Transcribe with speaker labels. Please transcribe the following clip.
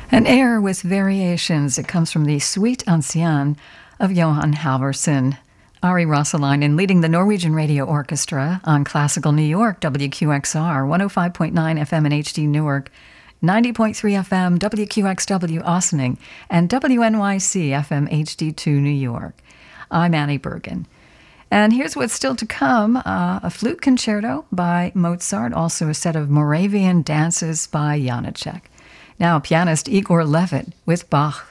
Speaker 1: An air with variations. It comes from the Suite Ancienne of Johann Halvorsen. Ari Rossalainen leading the Norwegian Radio Orchestra on Classical New York, WQXR, 105.9 FM in HD Newark, 90.3 FM, WQXW Ossining, and WNYC FM HD2 New York. I'm Annie Bergen. And here's what's still to come. A flute concerto by Mozart, also a set of Moravian dances by Janacek. Now, pianist Igor Levit with Bach.